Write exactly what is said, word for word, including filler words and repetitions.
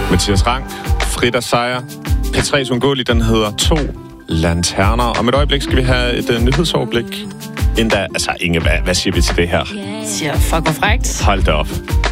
Mathias Rang, Frida Seier. P tre's Ungåelige, den hedder To Lanterner. Om et øjeblik skal vi have et uh, nyhedsoverblik. Endda, altså Inge, hvad, hvad siger vi til det her? Siger fuck og frækt. Hold da op.